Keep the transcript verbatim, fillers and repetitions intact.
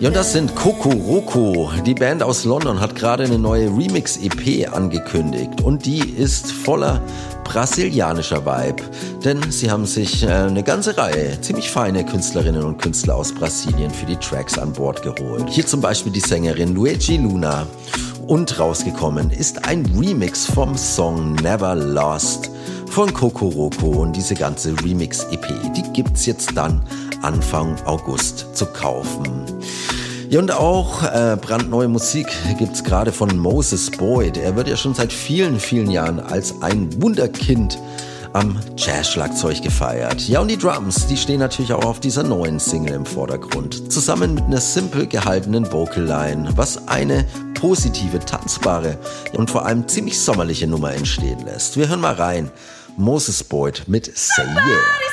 Ja, und das sind Kokoroko. Die Band aus London hat gerade eine neue Remix-E P angekündigt und die ist voller brasilianischer Vibe, denn sie haben sich äh, eine ganze Reihe ziemlich feine Künstlerinnen und Künstler aus Brasilien für die Tracks an Bord geholt. Hier zum Beispiel die Sängerin Luigi Luna. Und rausgekommen ist ein Remix vom Song Never Lost von Kokoroko, und diese ganze Remix-E P, die gibt's jetzt dann Anfang August zu kaufen. Ja, und auch äh, brandneue Musik gibt's gerade von Moses Boyd. Er wird ja schon seit vielen, vielen Jahren als ein Wunderkind am Jazz-Schlagzeug gefeiert. Ja, und die Drums, die stehen natürlich auch auf dieser neuen Single im Vordergrund. Zusammen mit einer simpel gehaltenen Vocal-Line, was eine positive, tanzbare und vor allem ziemlich sommerliche Nummer entstehen lässt. Wir hören mal rein. Moses Boyd mit Say Yeah.